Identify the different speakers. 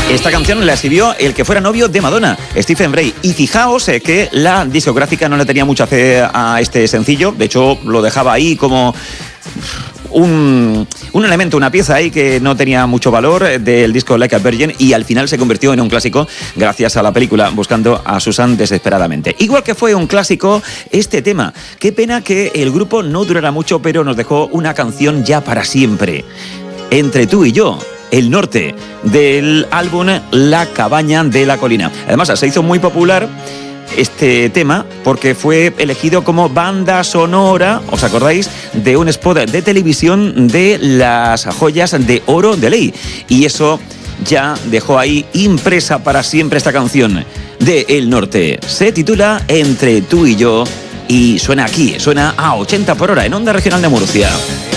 Speaker 1: Esta canción la escribió el que fuera novio de Madonna, Stephen Bray. Y fijaos que la discográfica no le tenía mucha fe a este sencillo. De hecho, lo dejaba ahí como un elemento, una pieza ahí que no tenía mucho valor del disco Like a Virgin, y al final se convirtió en un clásico gracias a la película Buscando a Susan desesperadamente. Igual que fue un clásico este tema. Qué pena que el grupo no durara mucho, pero nos dejó una canción ya para siempre. Entre tú y yo, El Norte, del álbum La Cabaña de la Colina. Además, se hizo muy popular este tema porque fue elegido como banda sonora, ¿os acordáis?, de un spot de televisión de las joyas de oro de Ley. Y eso ya dejó ahí impresa para siempre esta canción de El Norte. Se titula Entre tú y yo y suena aquí, suena a 80 por hora en Onda Regional de Murcia.